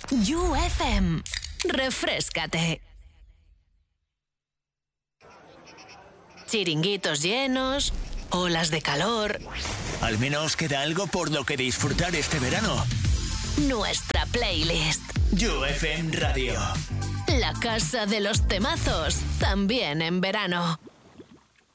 You FM. Refréscate. Chiringuitos llenos, olas de calor. Al menos queda algo por lo que disfrutar este verano. Nuestra playlist. You FM Radio. La casa de los temazos, también en verano.